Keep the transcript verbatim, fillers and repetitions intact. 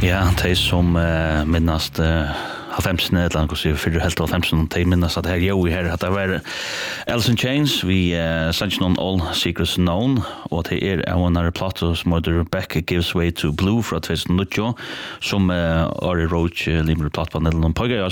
Ja, det som uh, minnast uh, halvfemsen eller noe sier fyrir helt halvfemsen de minnast at her jo i her at det var Alice in Chains vi uh, sanns noen All Secrets Known og det er av en plato som heter Back Gives Way to Blue fra tjusen og nitton som uh, Ari Roach uh, limer plato på Nederland Pøyga